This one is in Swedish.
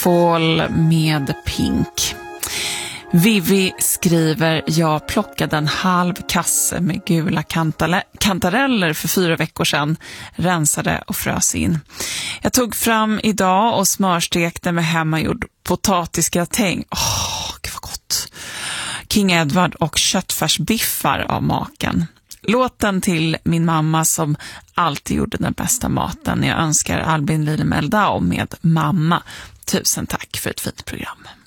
Fall med Pink. Vivi skriver: jag plockade en halv kasse med gula kantareller för 4 veckor sedan, rensade och frös in. Jag tog fram idag och smörstekte med hemmagjord potatisgratäng. Gud vad gott. King Edward och köttfärsbiffar av maken. Låten till min mamma som alltid gjorde den bästa maten. Jag önskar Albin Lille Meldau med Mamma. Tusen tack för ett fint program.